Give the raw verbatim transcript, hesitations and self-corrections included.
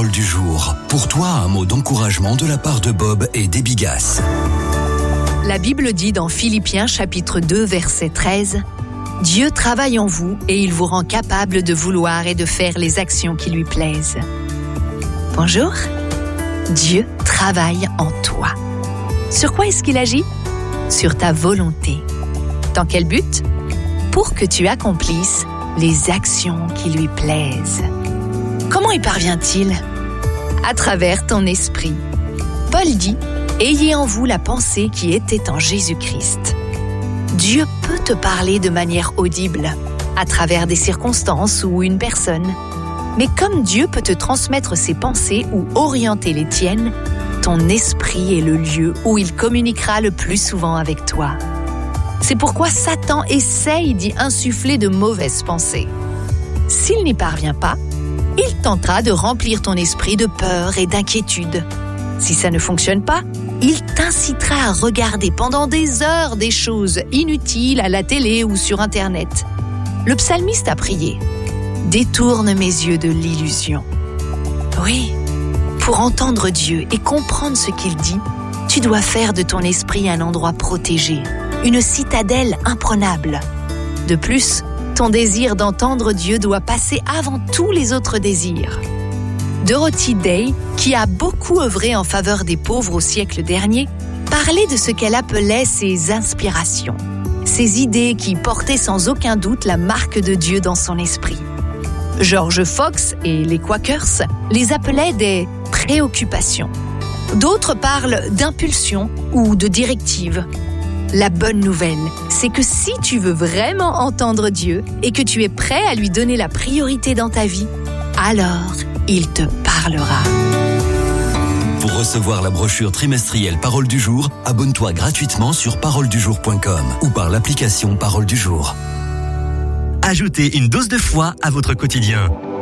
Parole du jour. Pour toi, un mot d'encouragement de la part de Bob et d'Ebi Gass. La Bible dit dans Philippiens chapitre deux verset treize « Dieu travaille en vous et il vous rend capable de vouloir et de faire les actions qui lui plaisent. » Bonjour, Dieu travaille en toi. Sur quoi est-ce qu'il agit ? Sur ta volonté. Dans quel but ? Pour que tu accomplisses les actions qui lui plaisent. Comment y parvient-il ? À travers ton esprit. Paul dit « Ayez en vous la pensée qui était en Jésus-Christ ». Dieu peut te parler de manière audible, à travers des circonstances ou une personne. Mais comme Dieu peut te transmettre ses pensées ou orienter les tiennes, ton esprit est le lieu où il communiquera le plus souvent avec toi. C'est pourquoi Satan essaye d'y insuffler de mauvaises pensées. S'il n'y parvient pas, il tentera de remplir ton esprit de peur et d'inquiétude. Si ça ne fonctionne pas, il t'incitera à regarder pendant des heures des choses inutiles à la télé ou sur Internet. Le psalmiste a prié « Détourne mes yeux de l'illusion ». Oui, pour entendre Dieu et comprendre ce qu'il dit, tu dois faire de ton esprit un endroit protégé, une citadelle imprenable. De plus, ton désir d'entendre Dieu doit passer avant tous les autres désirs. Dorothy Day, qui a beaucoup œuvré en faveur des pauvres au siècle dernier, parlait de ce qu'elle appelait ses inspirations, ces idées qui portaient sans aucun doute la marque de Dieu dans son esprit. George Fox et les Quakers les appelaient des préoccupations. D'autres parlent d'impulsion ou de directive. La bonne nouvelle, c'est que si tu veux vraiment entendre Dieu et que tu es prêt à lui donner la priorité dans ta vie, alors il te parlera. Pour recevoir la brochure trimestrielle Parole du jour, abonne-toi gratuitement sur parole du jour point com ou par l'application Parole du jour. Ajoutez une dose de foi à votre quotidien.